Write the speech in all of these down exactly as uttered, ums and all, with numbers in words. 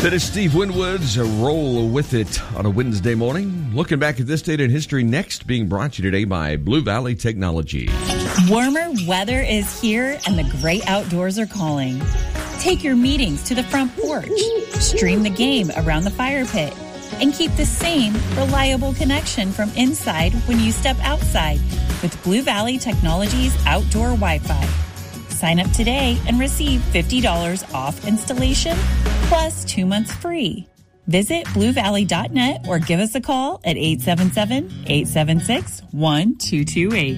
That is Steve Winwood's Roll With It on a Wednesday morning. Looking back at this date in history next, being brought to you today by Blue Valley Technology. Warmer weather is here and the great outdoors are calling. Take your meetings to the front porch, stream the game around the fire pit, and keep the same reliable connection from inside when you step outside with Blue Valley Technology's outdoor Wi-Fi. Sign up today and receive fifty dollars off installation plus two months free. Visit blue valley dot net or give us a call at eight seven seven, eight seven six, one two two eight.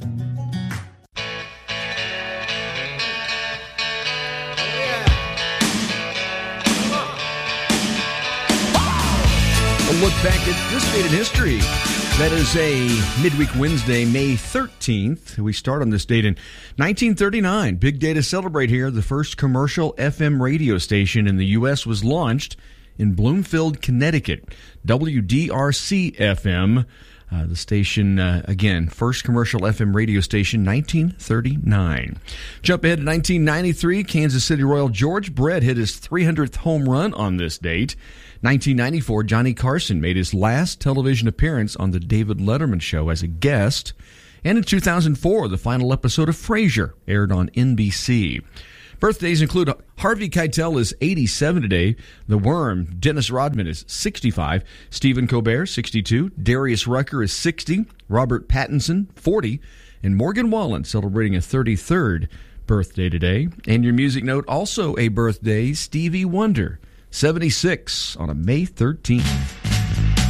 A look back at this date in history. That is a midweek Wednesday, May thirteenth. We start on this date in nineteen thirty-nine. Big day to celebrate here. The first commercial F M radio station in the U S was launched in Bloomfield, Connecticut. W D R C F M. Uh, the station, uh, again, first commercial F M radio station, nineteen thirty-nine. Jump ahead to nineteen ninety-three. Kansas City Royal George Brett hit his three hundredth home run on this date. nineteen ninety-four, Johnny Carson made his last television appearance on the David Letterman Show as a guest. And in two thousand four, the final episode of Frasier aired on N B C. Birthdays include Harvey Keitel is eighty-seven today. The Worm, Dennis Rodman, is sixty-five. Stephen Colbert, sixty-two. Darius Rucker is sixty. Robert Pattinson, forty. And Morgan Wallen celebrating a thirty-third birthday today. And your music note, also a birthday, Stevie Wonder, seventy-six on a May thirteenth.